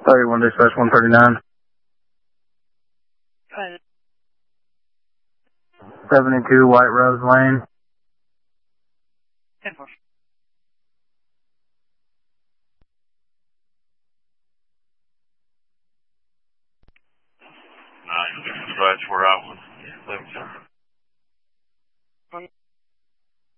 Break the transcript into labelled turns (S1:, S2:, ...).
S1: 31 dispatch 139. 72 White Rose Lane.
S2: 10-4.
S3: Dispatch, we're out with 7.